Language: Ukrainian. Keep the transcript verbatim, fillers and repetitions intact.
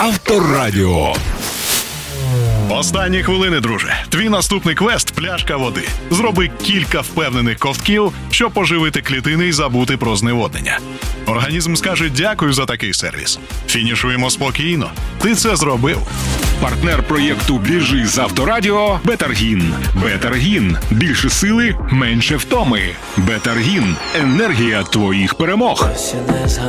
Авторадіо. Останні хвилини, друже. Твій наступний квест – пляшка води. Зроби кілька впевнених ковтків, щоб поживити клітини і забути про зневоднення. Організм скаже дякую за такий сервіс. Фінішуємо спокійно. Ти це зробив. Партнер проєкту «Біжи з Авторадіо» – Бетаргін. Бетаргін. Більше сили, менше втоми. Бетаргін. Енергія твоїх перемог.